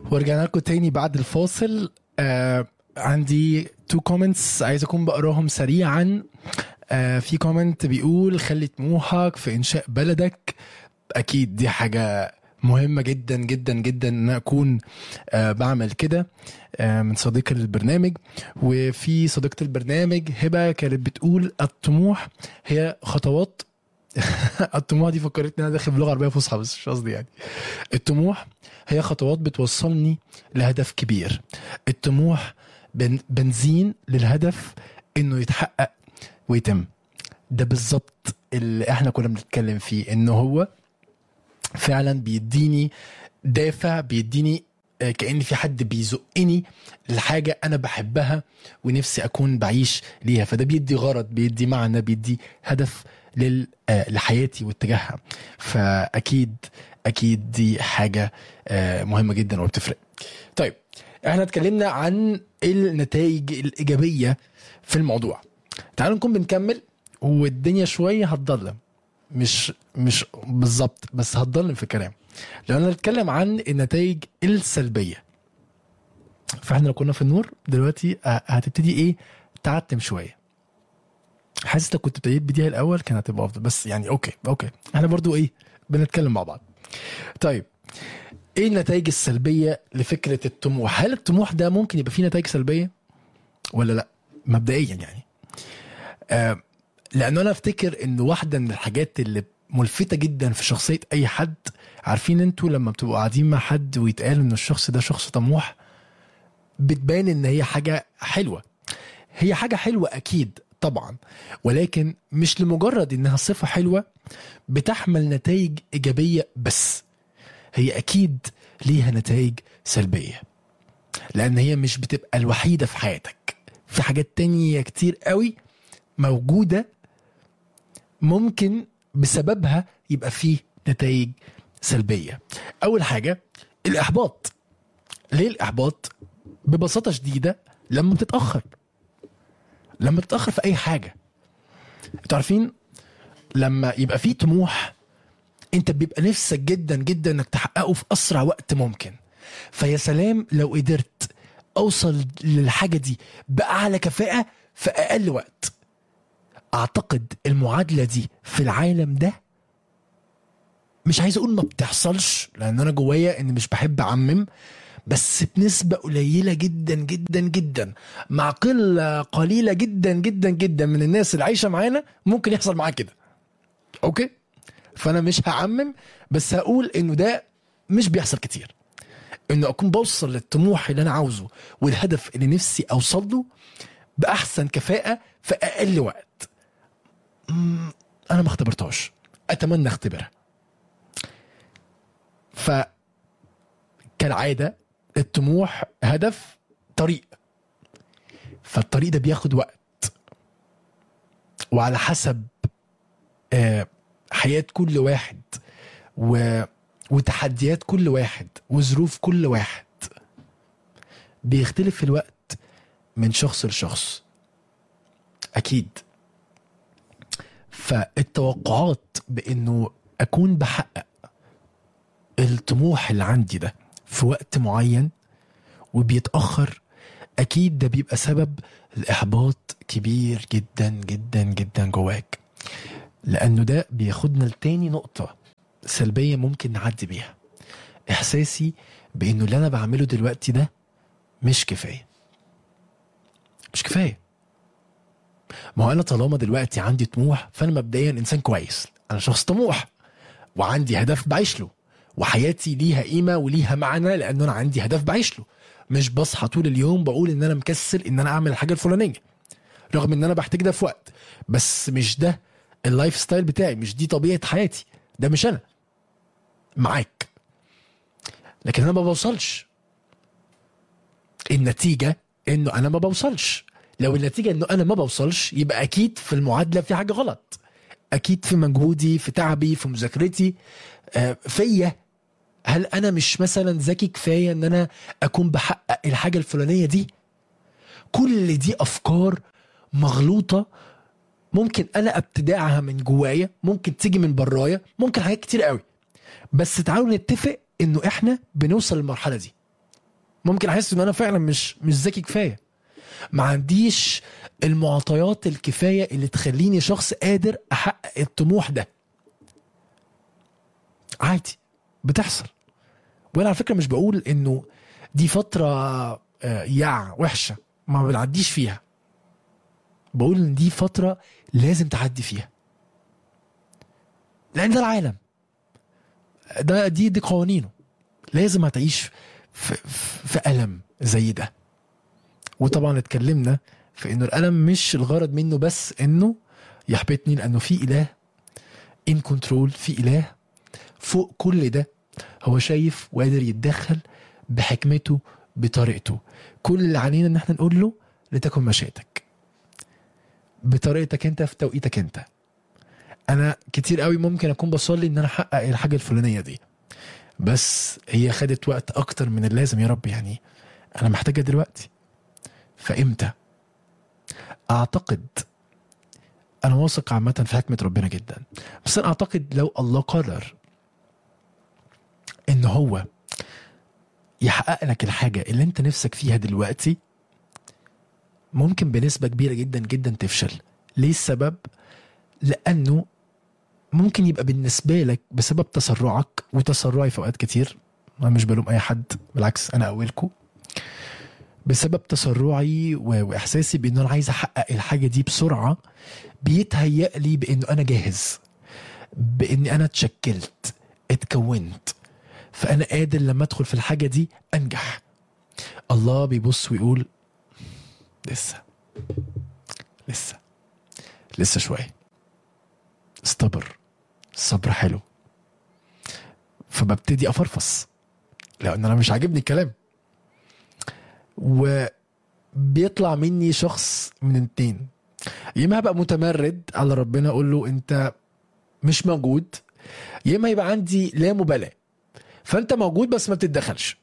ورجعنا لكم تاني بعد الفاصل. عندي 2 comments عايز اكون بقراهم سريعا. في comment بيقول خلي طموحك في انشاء بلدك. اكيد دي حاجة مهمة جدا جدا جدا ان اكون بعمل كده. من صديقة للبرنامج. وفي صديقة البرنامج هبة كانت بتقول الطموح هي خطوات. الطموح دي فكرتني انا داخل بلغة عربية فصحى بس مش قصدي يعني. الطموح هي خطوات بتوصلني لهدف كبير. الطموح بنزين للهدف انه يتحقق ويتم. ده بالظبط اللي احنا كنا بنتكلم فيه، انه هو فعلا بيديني دافع، بيديني كأن في حد بيزقني لحاجة أنا بحبها ونفسي أكون بعيش ليها. فده بيدي غرض، بيدي معنى، بيدي هدف لحياتي واتجاهها. فأكيد أكيد دي حاجة مهمة جدا وبتفرق. طيب احنا اتكلمنا عن النتائج الإيجابية في الموضوع. تعالوا نكون بنكمل والدنيا شوية هتضلم، مش بالظبط بس هتضلم في الكلام. لو انا نتكلم عن النتائج السلبيه، فاحنا لو كنا في النور دلوقتي هتبتدي ايه تعتم شويه. حاسس لو كنت ابتديت بديها الاول كان هتبقى افضل، بس يعني اوكي احنا برضو ايه بنتكلم مع بعض. طيب ايه النتائج السلبيه لفكره الطموح؟ هل الطموح ده ممكن يبقى فيه نتائج سلبيه ولا لا مبدئيا يعني؟ لانه انا افتكر ان واحده من الحاجات اللي ملفتة جدا في شخصية اي حد، عارفين انتوا لما بتبقوا قاعدين مع حد ويتقال ان الشخص ده شخص طموح، بتبان ان هي حاجة حلوة. هي حاجة حلوة اكيد طبعا، ولكن مش لمجرد انها صفة حلوة بتحمل نتائج ايجابية بس. هي اكيد ليها نتائج سلبية، لان هي مش بتبقى الوحيدة في حياتك. في حاجات تانية كتير قوي موجودة ممكن بسببها يبقى فيه نتائج سلبية. أول حاجة الإحباط. ليه الإحباط؟ ببساطة شديدة لما بتتأخر في أي حاجة. تعرفين لما يبقى فيه طموح انت بيبقى نفسك جدا جدا انك تحققه في أسرع وقت ممكن. فيا سلام لو قدرت أوصل للحاجة دي بأعلى كفاءة في أقل وقت. أعتقد المعادلة دي في العالم ده مش عايز اقول ما بتحصلش، لان انا جوايا ان مش بحب اعمم، بس بنسبة قليلة جدا جدا جدا مع قلة قليلة جدا جدا جدا من الناس اللي عايشة معانا ممكن يحصل معاه كده. اوكي، فانا مش هعمم، بس هقول انه ده مش بيحصل كتير، انه اكون بوصل للطموح اللي انا عاوزه والهدف اللي نفسي اوصل له باحسن كفاءة في اقل وقت. انا ما اختبرتهاش، اتمنى اختبرها. فكالعادة الطموح هدف طريق، فالطريق ده بياخد وقت، وعلى حسب حياة كل واحد وتحديات كل واحد وظروف كل واحد بيختلف في الوقت من شخص لشخص أكيد. فالتوقعات بأنه أكون بحقق الطموح اللي عندي ده في وقت معين وبيتأخر، أكيد ده بيبقى سبب الإحباط كبير جدا جدا جدا جواك، لأنه ده بياخدنا لتاني نقطة سلبية ممكن نعدي بيها. إحساسي بأنه اللي أنا بعمله دلوقتي ده مش كفاية. مش كفاية. ما هو أنا طالما دلوقتي عندي طموح فأنا مبدئيا إنسان كويس، أنا شخص طموح وعندي هدف بعيش له، وحياتي ليها قيمة وليها معنى لأنه أنا عندي هدف بعيش له. مش بصحى طول اليوم بقول إن أنا مكسل إن أنا أعمل الحاجة الفلانية رغم إن أنا بحتاج ده في وقت، بس مش ده اللايف ستايل بتاعي، مش دي طبيعة حياتي، ده مش أنا معاك. لكن أنا ما بوصلش، النتيجة إنه أنا ما بوصلش. لو النتيجة إنه أنا ما بوصلش يبقى أكيد في المعادلة في حاجة غلط. أكيد في مجهودي، في تعبي، في مذاكرتي، فيا. هل أنا مش مثلا ذكي كفاية إن أنا أكون بحقق الحاجة الفلانية دي؟ كل دي أفكار مغلوطة ممكن أنا ابتداعها من جوايا، ممكن تيجي من برايا، ممكن حاجات كتير قوي. بس تعالوا نتفق إنه إحنا بنوصل للمرحلة دي. ممكن احس ان انا فعلا مش ذكي كفايه، ما عنديش المعطيات الكفايه اللي تخليني شخص قادر احقق الطموح ده. عادي، بتحصل. وانا على فكره مش بقول انه دي فتره وحشه ما بنعديش فيها، بقول ان دي فتره لازم تعدي فيها، لان ده العالم، دي قوانينه. لازم هتعيش في ألم زي ده. وطبعا اتكلمنا في انه الألم مش الغرض منه بس انه يحبطني، لانه في اله ان كنترول، في اله فوق كل ده، هو شايف وقادر يتدخل بحكمته بطريقته. كل اللي علينا ان احنا نقول له لتكن مشيئتك بطريقتك انت في توقيتك انت. انا كتير قوي ممكن اكون بصلي ان انا احقق الحاجه الفلانيه دي، بس هي خدت وقت اكتر من اللازم. يا رب يعني انا محتاجه دلوقتي، فامتى؟ اعتقد انا واثق عامه في حكمه ربنا جدا، بس انا اعتقد لو الله قرر ان هو يحقق لك الحاجه اللي انت نفسك فيها دلوقتي، ممكن بنسبه كبيره جدا جدا تفشل. ليه السبب؟ لانه ممكن يبقى بالنسبه لك بسبب تسرعك وتسرعي في اوقات كتير. انا مش بلوم اي حد، بالعكس انا اولكم. بسبب تسرعي واحساسي بانه انا عايز احقق الحاجه دي بسرعه، بيتهيأ لي بانه انا جاهز، باني انا اتشكلت اتكونت، فانا قادر لما ادخل في الحاجه دي انجح. الله بيبص ويقول لسه لسه لسه شويه، استبر، الصبر حلو. فببتدي افرفص لان انا مش عاجبني الكلام، وبيطلع مني شخص من اتنين: يا اما هبقى متمرد على ربنا اقول له انت مش موجود، يا اما يبقى عندي لا مبالاه، فانت موجود بس ما بتتدخلش.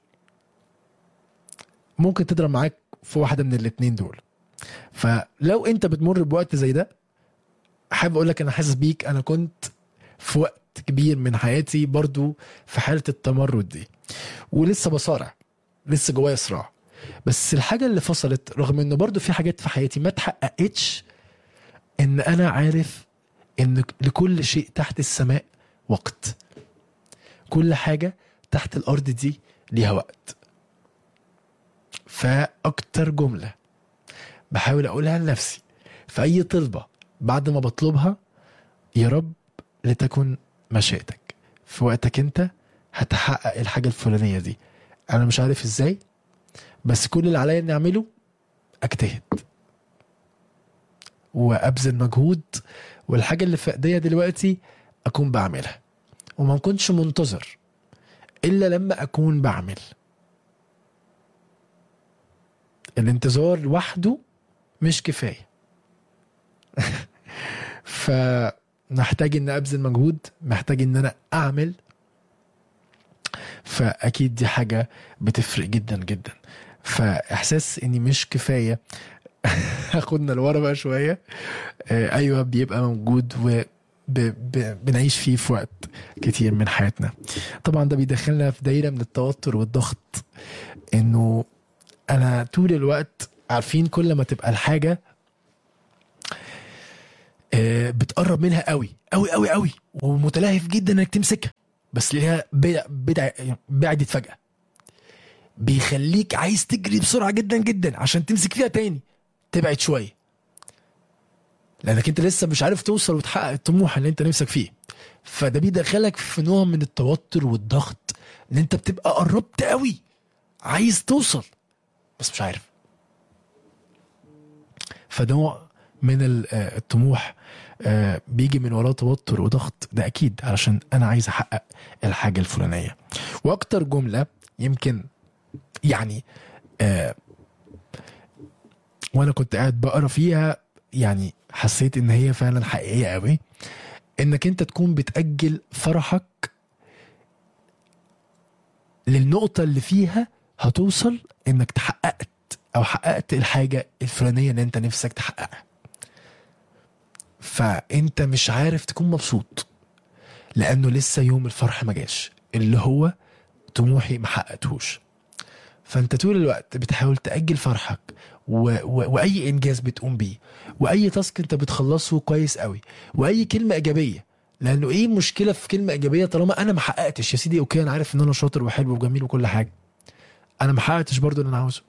ممكن تضرب معاك في واحده من الاتنين دول. فلو انت بتمر بوقت زي ده، حابب اقول لك انا حاسس بيك. انا كنت في وقت كبير من حياتي برضو في حاله التمرد دي، ولسه بصارع، لسه جوايا صراع. بس الحاجه اللي فصلت، رغم انه برضو في حاجات في حياتي ما اتحققتش، ان انا عارف ان لكل شيء تحت السماء وقت. كل حاجه تحت الارض دي ليها وقت. فاكتر جمله بحاول اقولها لنفسي في اي طلبه بعد ما بطلبها: يا رب لتكن مشيئتك في وقتك انت، هتحقق الحاجه الفلانيه دي. انا مش عارف ازاي، بس كل اللي عليا اني اعمله اجتهد وابذل مجهود، والحاجه اللي في ايديا دلوقتي اكون بعملها، وما كنتش منتظر الا لما اكون بعمل. الانتظار لوحده مش كفايه. فمحتاج ان ابذل مجهود، محتاج ان انا اعمل. فاكيد دي حاجه بتفرق جدا جدا. فاحساس اني مش كفايه هاخدنا لورا بقى شويه. ايوه بيبقى موجود، و بنعيش فيه في وقت كتير من حياتنا. طبعا ده بيدخلنا في دايره من التوتر والضغط، انه انا طول الوقت عارفين كل ما تبقى الحاجه بتقرب منها قوي قوي قوي قوي، ومتلهف جدا انك تمسكها، بس ليها بعدت فجاه، بيخليك عايز تجري بسرعه جدا جدا عشان تمسك فيها تاني، تبعد شويه، لانك انت لسه مش عارف توصل وتحقق الطموح اللي انت نفسك فيه. فده بيدخلك في نوع من التوتر والضغط، ان انت بتبقى قربت قوي، عايز توصل بس مش عارف. فنوع من الطموح بيجي من وراه توتر وضغط، ده اكيد علشان انا عايز احقق الحاجه الفلانيه. واكتر جمله يمكن يعني وانا كنت قاعد بقرا فيها، يعني حسيت ان هي فعلا حقيقيه قوي: انك انت تكون بتأجل فرحك للنقطة اللي فيها هتوصل انك تحققت او حققت الحاجة الفلانية اللي انت نفسك تحققها. فانت مش عارف تكون مبسوط لانه لسه يوم الفرح ما جاش، اللي هو طموحي ما حققتهوش. فانت طول الوقت بتحاول تأجل فرحك واي انجاز بتقوم بيه، واي تاسك انت بتخلصه كويس قوي، واي كلمة ايجابية. لانه ايه مشكلة في كلمة ايجابية طالما انا ما حققتش؟ يا سيدي اوكي، انا عارف ان انا شاطر وحلو وجميل وكل حاجة، انا ما حققتش برضو اللي انا عاوزه.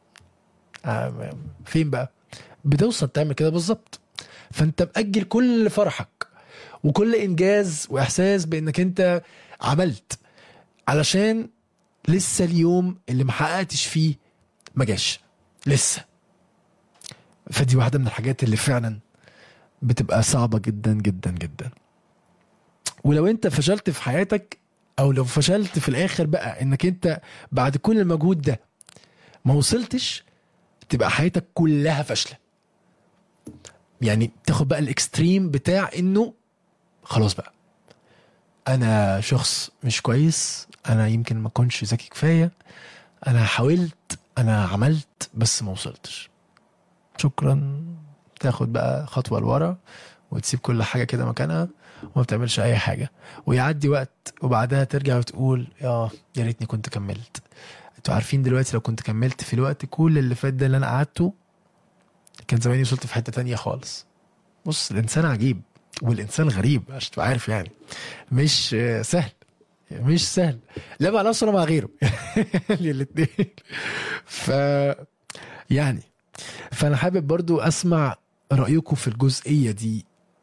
فين بقى بتوصل تعمل كده بالظبط؟ فانت مأجل كل فرحك وكل انجاز واحساس بانك انت عملت، علشان لسه اليوم اللي ما حققتش فيه ما جاش لسه. فدي واحدة من الحاجات اللي فعلا بتبقى صعبة جدا جدا جدا. ولو انت فشلت في حياتك، او لو فشلت في الاخر بقى انك انت بعد كل المجهود ده ما وصلتش، تبقى حياتك كلها فاشلة. يعني تاخد بقى الاكستريم بتاع انه خلاص بقى انا شخص مش كويس، انا يمكن ما كنتش ذكي كفاية، انا حاولت، انا عملت بس ما وصلتش، شكرا. تاخد بقى خطوة لورا وتسيب كل حاجة كده مكانها وما بتعملش اي حاجة، ويعدي وقت وبعدها ترجع وتقول يا ريتني كنت كملت. انتوا عارفين دلوقتي لو كنت كملت في الوقت كل اللي فات ده اللي انا قعدته، كان زماني وصلت في حتة تانية خالص. بص الانسان عجيب والانسان غريب عشان تبقى عارف، يعني مش سهل، مش سهل، لا مع نفسه ولا مع غيره. الاثنين. ف يعني فانا حابب برضو اسمع رايكم في الجزئيه دي.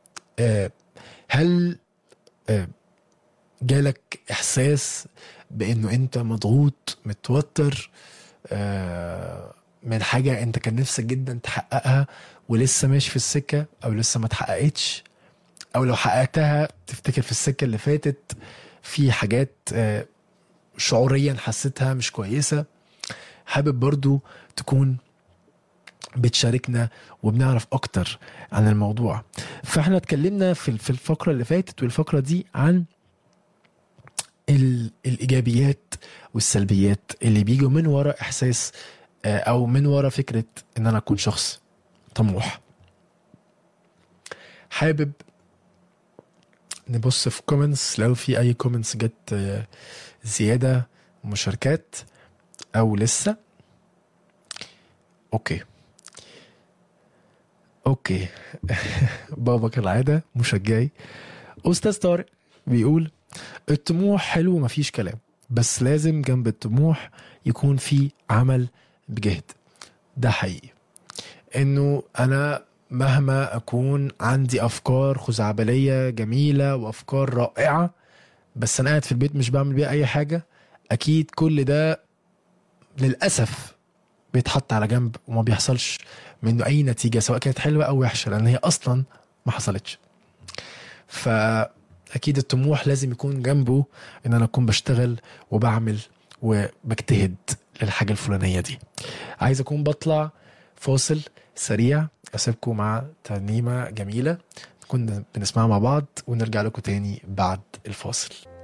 هل جالك احساس بانه انت مضغوط متوتر من حاجه انت كان نفسك جدا تحققها ولسه ماشي في السكه، او لسه ما اتحققتش، او لو حققتها تفتكر في السكه اللي فاتت في حاجات شعوريا حسيتها مش كويسه؟ حابب برضو تكون بتشاركنا وبنعرف اكتر عن الموضوع. فاحنا اتكلمنا في الفقرة اللي فاتت والفقرة دي عن الايجابيات والسلبيات اللي بيجوا من وراء احساس او من وراء فكرة ان انا اكون شخص طموح. حابب نبص في كومنتس لو في اي كومنتس جت زيادة، مشاركات او لسه. اوكي. بابا كالعادة مشجعي. استاذ طارق بيقول الطموح حلو مفيش كلام، بس لازم جنب الطموح يكون في عمل بجهد. ده حقيقي، انه انا مهما اكون عندي افكار خزعبلية جميلة وافكار رائعة، بس انا قاعد في البيت مش بعمل بيها اي حاجة، اكيد كل ده للأسف بيتحط على جنب وما بيحصلش منه اي نتيجة، سواء كانت حلوة او وحشة، لان هي اصلا ما حصلتش. فأكيد الطموح لازم يكون جنبه إن أنا أكون بشتغل وبعمل وبجتهد للحاجة الفلانية دي. عايز أكون بطلع فاصل سريع، أسيبكم مع ترنيمة جميلة كنا بنسمعها مع بعض ونرجع لكم تاني بعد الفاصل.